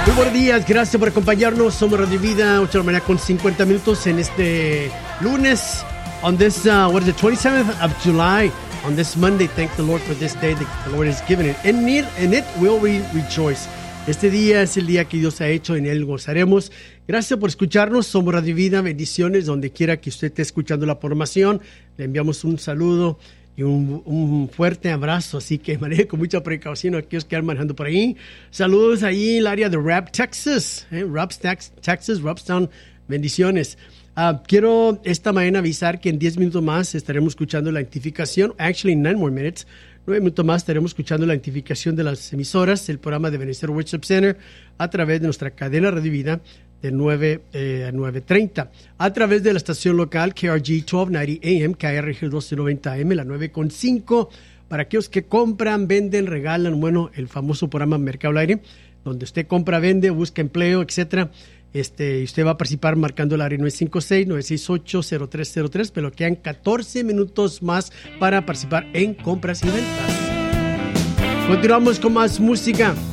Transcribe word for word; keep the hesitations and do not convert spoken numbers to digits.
Muy buenos días, gracias por acompañarnos. Somos Radio Vida, ocho de la mañana con cincuenta minutos en este lunes. On this, uh, what is it, twenty-seventh of July. On this Monday, thank the Lord for this day that the Lord has given it. In it, in it will we rejoice. Este día es el día que Dios ha hecho, en Él gozaremos. Gracias por escucharnos. Somos Radio Vida, bendiciones donde quiera que usted esté escuchando la programación. Le enviamos un saludo y un, un fuerte abrazo, así que maneje con mucha precaución a aquellos que están manejando por ahí. Saludos ahí en el área de Rapp, Texas, eh, Rapp, Texas, Rappstown, bendiciones. Uh, quiero esta mañana avisar que en diez minutos más estaremos escuchando la identificación, actually nine more minutes, nueve minutos más estaremos escuchando la identificación de las emisoras, el programa de Benecer Worship Center, a través de nuestra cadena Radio Vida, de nueve eh, a nueve treinta. A través de la estación local K R G doce noventa A M, K R G doce noventa A M, la nueve con cinco, para aquellos que compran, venden, regalan, bueno, el famoso programa Mercado al Aire, donde usted compra, vende, busca empleo, etcétera. Este, usted va a participar marcando el área nueve cinco seis, nueve seis ocho, cero tres cero tres, pero quedan catorce minutos más para participar en compras y ventas. Continuamos con más música.